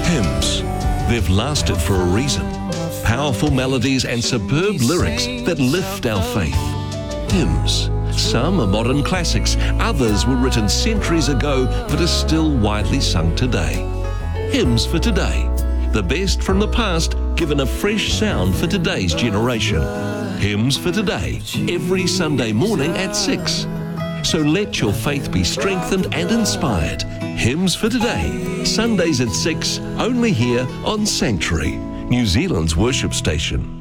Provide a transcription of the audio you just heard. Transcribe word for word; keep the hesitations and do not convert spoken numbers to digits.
Hymns. They've lasted for a reason. Powerful melodies and superb lyrics that lift our faith. Hymns. Some are modern classics, others were written centuries ago but are still widely sung today. Hymns for today. The best from the past given a fresh sound for today's generation. Hymns for today, every Sunday morning at six. So let your faith be strengthened and inspired. Hymns for today, Sundays at six, only here on Sanctuary, New Zealand's worship station.